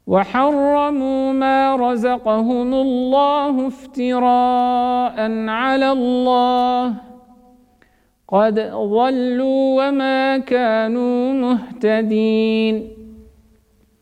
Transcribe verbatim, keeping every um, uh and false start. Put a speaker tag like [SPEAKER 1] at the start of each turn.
[SPEAKER 1] وحرموا ما رزقهم الله افتراء على الله قد ضلوا وما كانوا مهتدين